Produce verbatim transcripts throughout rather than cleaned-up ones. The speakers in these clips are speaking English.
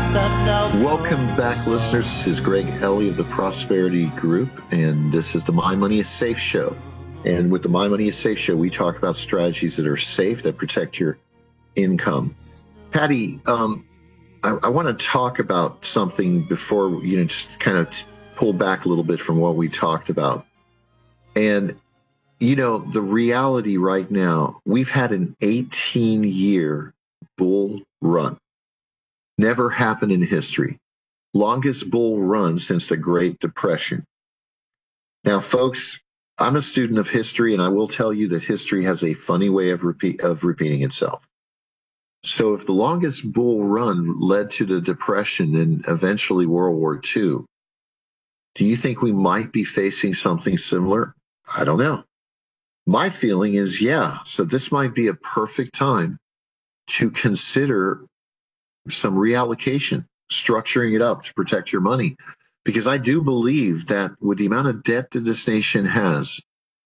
Welcome back, listeners. This is Greg Ellie of the Prosperity Group, and this is the My Money is Safe show. And with the My Money is Safe show, we talk about strategies that are safe, that protect your income. Patty, um, I, I want to talk about something before, you know, just kind of pull back a little bit from what we talked about. And, you know, the reality right now, we've had an eighteen-year bull run. Never happened in history. Longest bull run since the Great Depression. Now, folks, I'm a student of history, and I will tell you that history has a funny way of repeat of repeating itself. So if the longest bull run led to the Depression and eventually World War Two, do you think we might be facing something similar? I don't know. My feeling is, yeah. So this might be a perfect time to consider some reallocation, structuring it up to protect your money. Because I do believe that with the amount of debt that this nation has,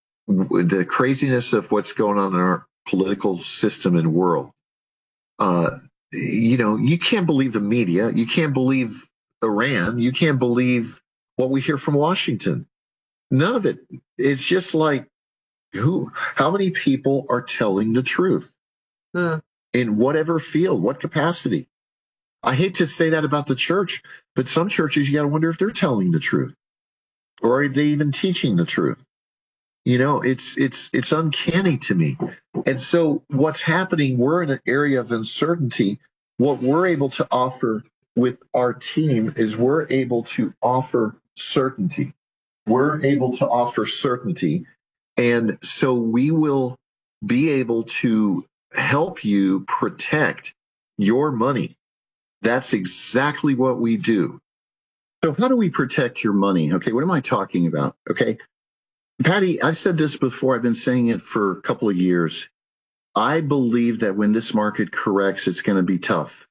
the craziness of what's going on in our political system and world, uh, you know, you can't believe the media. You can't believe Iran. You can't believe what we hear from Washington. None of it. It's just like, who? How many people are telling the truth? Uh, in whatever field, what capacity? I hate to say that about the church, but some churches, you got to wonder if they're telling the truth, or are they even teaching the truth? You know, it's it's it's uncanny to me. And so what's happening, we're in an area of uncertainty. What we're able to offer with our team is we're able to offer certainty. We're able to offer certainty. And so we will be able to help you protect your money. That's exactly what we do. So how do we protect your money? Okay, what am I talking about? Okay, Patty, I've said this before. I've been saying it for a couple of years. I believe that when this market corrects, it's going to be tough.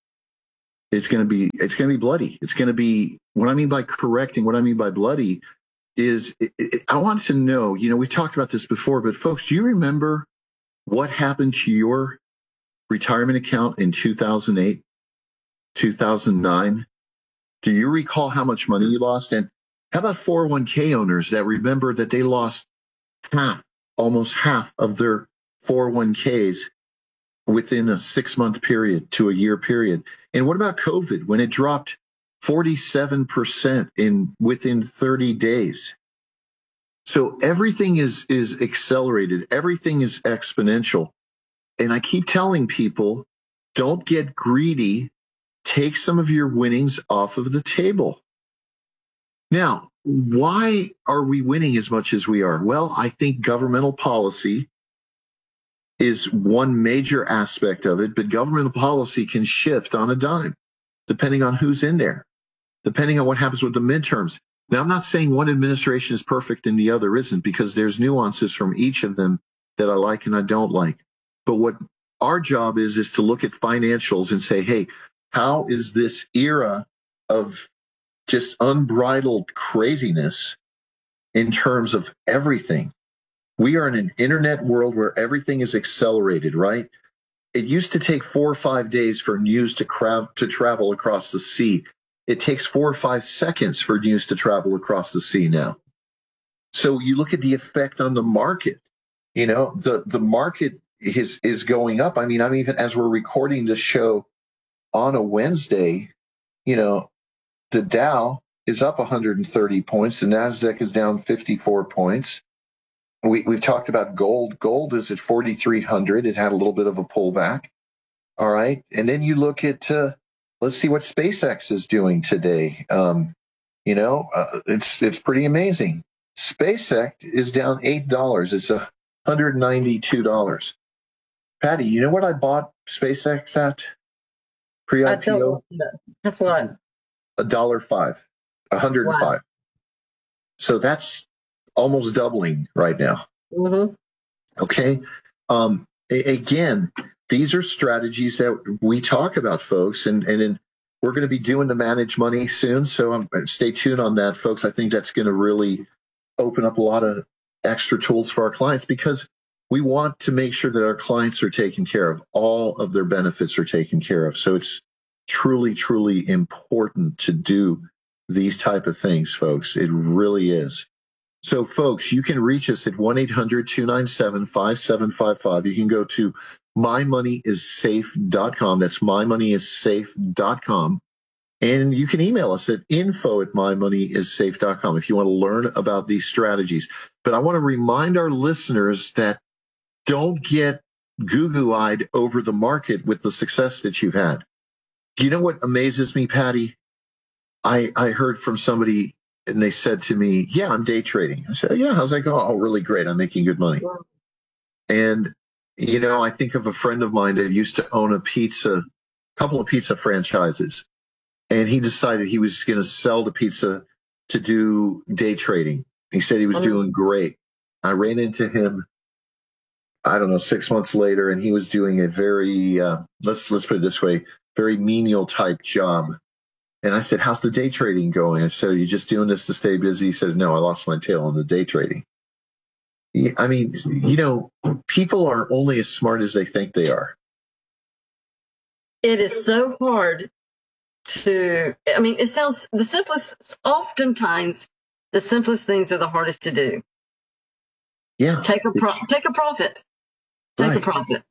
It's going to be, it's going to be bloody. It's going to be, what I mean by correcting, what I mean by bloody is, it, it, I want to know, you know, we've talked about this before, but folks, do you remember what happened to your retirement account in two thousand eight? two thousand nine? Do you recall how much money you lost? And how about four oh one k owners that remember that they lost half, almost half of their four oh one k's within a six-month period to a year period? And what about COVID, when it dropped forty-seven percent in within thirty days? So everything is is accelerated. Everything is exponential. And I keep telling people, don't get greedy. Take some of your winnings off of the table. Now, why are we winning as much as we are? Well, I think governmental policy is one major aspect of it, but governmental policy can shift on a dime, depending on who's in there, depending on what happens with the midterms. Now, I'm not saying one administration is perfect and the other isn't, because there's nuances from each of them that I like and I don't like. But what our job is, is to look at financials and say, hey, how is this era of just unbridled craziness in terms of everything? We are in an internet world where everything is accelerated, right? It used to take four or five days for news to, cra- to travel across the sea. It takes four or five seconds for news to travel across the sea now. So you look at the effect on the market. You know, the, the market is, is going up. I mean, I'm even, as we're recording this show on a Wednesday, you know, the Dow is up one hundred thirty points. The NASDAQ is down fifty-four points. We, we've talked about gold. Gold is at forty-three hundred. It had a little bit of a pullback. All right. And then you look at, uh, let's see what SpaceX is doing today. Um, you know, uh, it's it's pretty amazing. SpaceX is down eight dollars. It's one hundred ninety-two dollars. Patty, you know what I bought SpaceX at? Pre-I P O? Have what? A dollar five, one hundred five. Wow. So that's almost doubling right now. Mm-hmm. Okay. Um, a- again, these are strategies that we talk about, folks, and and in, we're going to be doing the Manage Money soon. So um, stay tuned on that, folks. I think that's going to really open up a lot of extra tools for our clients, because we want to make sure that our clients are taken care of. All of their benefits are taken care of. So it's truly, truly important to do these type of things, folks. It really is. So, folks, you can reach us at one eight hundred two nine seven five seven five five. You can go to my money is safe dot com. That's my money is safe dot com. And you can email us at info at my money is safe dot com if you want to learn about these strategies. But I want to remind our listeners that don't get goo-goo-eyed over the market with the success that you've had. You know what amazes me, Patty? I, I heard from somebody and they said to me, yeah, I'm day trading. I said, yeah, how's that going? Oh, really great. I'm making good money. Wow. And, you know, I think of a friend of mine that used to own a pizza, couple of pizza franchises. And he decided he was going to sell the pizza to do day trading. He said he was doing great. I ran into him, I don't know, six months later, and he was doing a very, uh, let's let's put it this way, very menial type job. And I said, how's the day trading going? I said, are you just doing this to stay busy? He says, no, I lost my tail on the day trading. I mean, you know, people are only as smart as they think they are. It is so hard to, I mean, it sounds, the simplest, oftentimes, the simplest things are the hardest to do. Yeah. Take a pro- take a profit. Take right. a profit.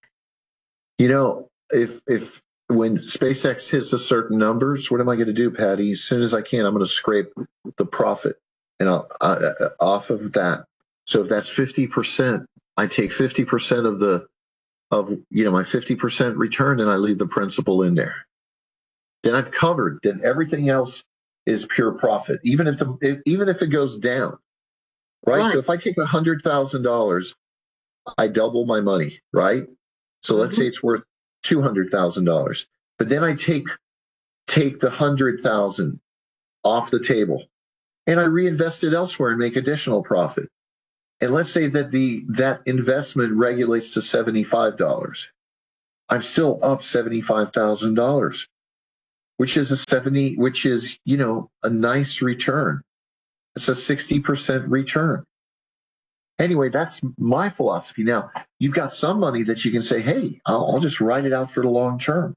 You know, if if when SpaceX hits a certain numbers, what am I going to do, Patty? As soon as I can, I'm going to scrape the profit and I'll, uh, off of that. So if that's fifty percent, I take fifty percent of the of you know my fifty percent return, and I leave the principal in there. Then I've covered. Then everything else is pure profit, even if the if, even if it goes down. Right? right. So if I take one hundred thousand dollars, I double my money, right? So mm-hmm. let's say it's worth two hundred thousand dollars. But then I take take the one hundred thousand dollars off the table and I reinvest it elsewhere and make additional profit. And let's say that the that investment regulates to seventy-five dollars. I'm still up seventy-five thousand dollars, which is a seventy, which is, you know, a nice return. It's a sixty percent return. Anyway, that's my philosophy. Now, you've got some money that you can say, hey, I'll, I'll just write it out for the long term.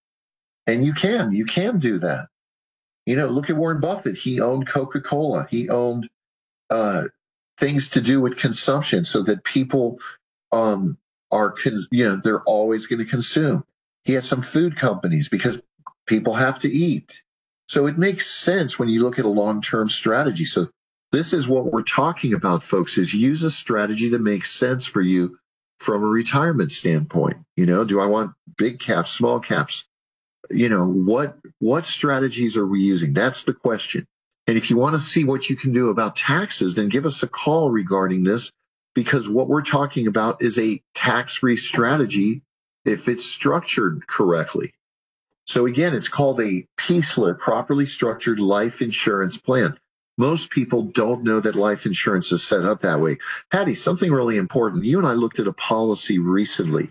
And you can, you can do that. You know, look at Warren Buffett. He owned Coca-Cola. He owned uh, things to do with consumption so that people um, are, cons- you know, they're always going to consume. He had some food companies because people have to eat. So it makes sense when you look at a long-term strategy. So this is what we're talking about, folks, is use a strategy that makes sense for you from a retirement standpoint. You know, do I want big caps, small caps? You know, what what strategies are we using? That's the question. And if you want to see what you can do about taxes, then give us a call regarding this, because what we're talking about is a tax-free strategy if it's structured correctly. So again, it's called a P S L I P, properly structured life insurance plan. Most people don't know that life insurance is set up that way. Patty, something really important. You and I looked at a policy recently,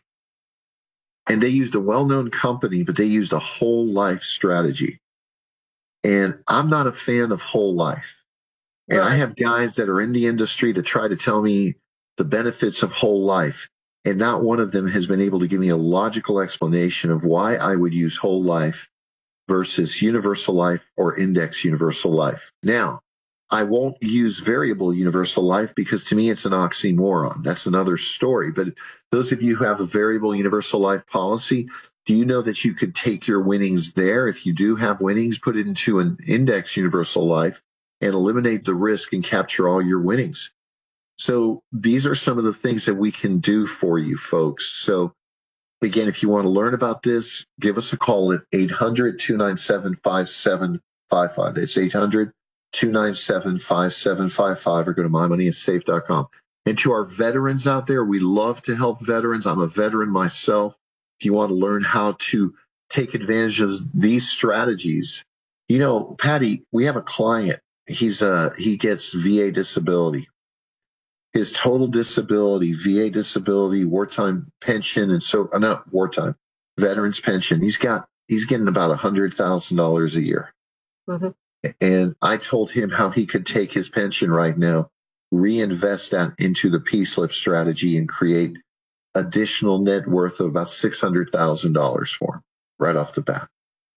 and they used a well-known company, but they used a whole life strategy. And I'm not a fan of whole life. And right. I have guys that are in the industry to try to tell me the benefits of whole life. And not one of them has been able to give me a logical explanation of why I would use whole life versus universal life or index universal life. Now, I won't use variable universal life because to me it's an oxymoron. That's another story. But those of you who have a variable universal life policy, do you know that you could take your winnings there? If you do have winnings, put it into an index universal life and eliminate the risk and capture all your winnings. So these are some of the things that we can do for you, folks. So again, if you want to learn about this, give us a call at eight hundred two nine seven five seven five five. That's eight hundred two nine seven five seven five five, or go to my money is safe dot com. And to our veterans out there, we love to help veterans. I'm a veteran myself. If you want to learn how to take advantage of these strategies, you know, Patty, we have a client. He's uh he gets V A disability. His total disability, V A disability, wartime pension, and so uh, not wartime, veterans pension. He's got he's getting about a hundred thousand dollars a year. Mm-hmm. And I told him how he could take his pension right now, reinvest that into the P S L I P strategy, and create additional net worth of about six hundred thousand dollars for him right off the bat.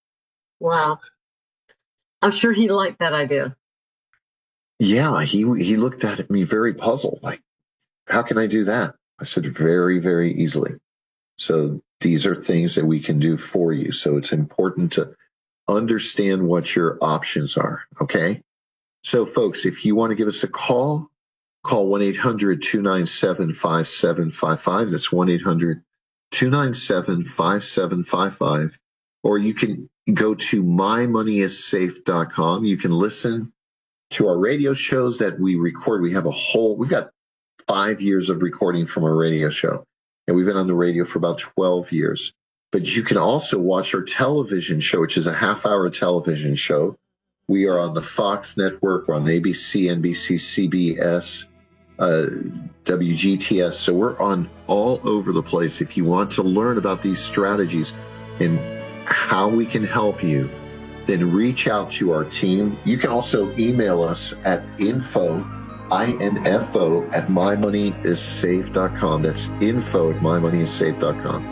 Wow. I'm sure he liked that idea. Yeah, he he looked at me very puzzled, like, how can I do that? I said, very, very easily. So these are things that we can do for you. So it's important to understand what your options are, okay? So folks, if you want to give us a call, call one eight hundred two nine seven five seven five five. That's one eight hundred two nine seven five seven five five. Or you can go to my money is safe dot com. You can listen to our radio shows that we record. We have a whole, we've got five years of recording from our radio show. And we've been on the radio for about twelve years. But you can also watch our television show, which is a half hour television show. We are on the Fox network. We're on A B C, N B C, C B S, uh, W G T S. So we're on all over the place. If you want to learn about these strategies and how we can help you, then reach out to our team. You can also email us at info, I N F O, at my money is safe dot com. That's info at my money is safe dot com.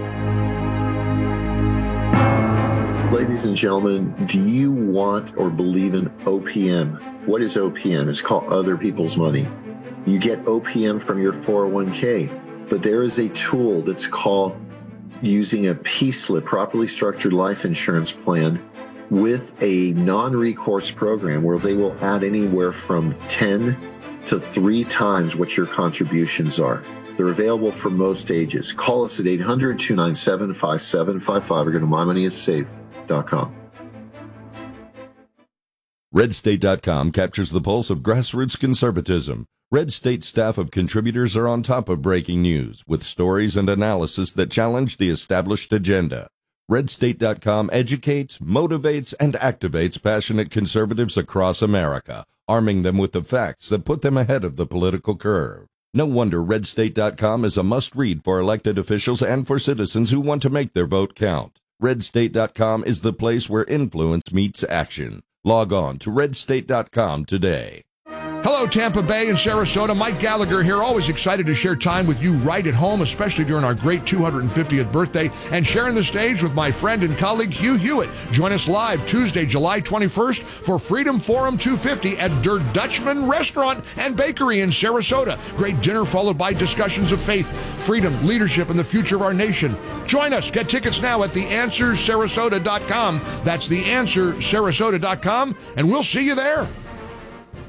Ladies and gentlemen, do you want or believe in O P M? What is O P M? It's called other people's money. You get O P M from your four oh one k, but there is a tool that's called using a P SLIP, properly structured life insurance plan, with a non-recourse program where they will add anywhere from ten to three times what your contributions are. They're available for most ages. Call us at eight hundred two nine seven five seven five five or go to my money is safe dot com. red state dot com captures the pulse of grassroots conservatism. Red State staff of contributors are on top of breaking news with stories and analysis that challenge the established agenda. red state dot com educates, motivates, and activates passionate conservatives across America, arming them with the facts that put them ahead of the political curve. No wonder red state dot com is a must-read for elected officials and for citizens who want to make their vote count. red state dot com is the place where influence meets action. Log on to red state dot com today. Hello, Tampa Bay and Sarasota. Mike Gallagher here, always excited to share time with you right at home, especially during our great two hundred fiftieth birthday, and sharing the stage with my friend and colleague Hugh Hewitt. Join us live Tuesday, July twenty-first for Freedom Forum two fifty at Der Dutchman Restaurant and Bakery in Sarasota. Great dinner followed by discussions of faith, freedom, leadership, and the future of our nation. Join us. Get tickets now at the answer sarasota dot com. That's the answer sarasota dot com, and we'll see you there.